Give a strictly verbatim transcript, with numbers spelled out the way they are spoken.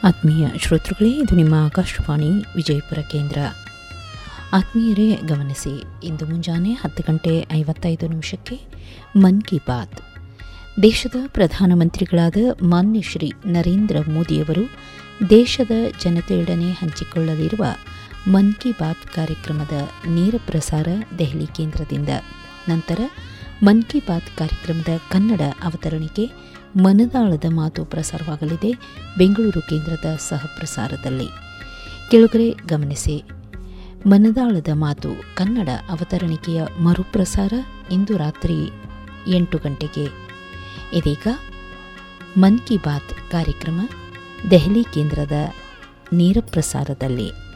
ಆತ್ಮೀಯ ಶ್ರೋತೃಗಳೇ, ಇದು ನಿಮ್ಮ ಆಕಾಶವಾಣಿ ವಿಜಯಪುರ ಕೇಂದ್ರ. ಆತ್ಮೀಯರೇ ಗಮನಿಸಿ, ಇಂದು ಮುಂಜಾನೆ ಹತ್ತು ಗಂಟೆ ಐವತ್ತೈದು ನಿಮಿಷಕ್ಕೆ ಮನ್ ಕಿ ಬಾತ್. ದೇಶದ ಪ್ರಧಾನಮಂತ್ರಿಗಳಾದ ಮಾನ್ಯ ಶ್ರೀ ನರೇಂದ್ರ ಮೋದಿಯವರು ದೇಶದ ಜನತೆಯೊಡನೆ ಹಂಚಿಕೊಳ್ಳಲಿರುವ ಮನ್ ಕಿ ಬಾತ್ ಕಾರ್ಯಕ್ರಮದ ನೇರ ಪ್ರಸಾರ ದೆಹಲಿ ಕೇಂದ್ರದಿಂದ. ನಂತರ ಮನ್ ಕಿ ಬಾತ್ ಕಾರ್ಯಕ್ರಮದ ಕನ್ನಡ ಅವತರಣಿಕೆ ಮನದಾಳದ ಮಾತು ಪ್ರಸಾರವಾಗಲಿದೆ ಬೆಂಗಳೂರು ಕೇಂದ್ರದ ಸಹ ಪ್ರಸಾರದಲ್ಲಿ. ಕೆಳಗರೆ ಗಮನಿಸಿ, ಮನದಾಳದ ಮಾತು ಕನ್ನಡ ಅವತರಣಿಕೆಯ ಮರುಪ್ರಸಾರ ಇಂದು ರಾತ್ರಿ ಎಂಟು ಗಂಟೆಗೆ. ಇದೀಗ ಮನ್ ಕಿ ಬಾತ್ ಕಾರ್ಯಕ್ರಮ ದೆಹಲಿ ಕೇಂದ್ರದ ನೇರ ಪ್ರಸಾರದಲ್ಲಿ.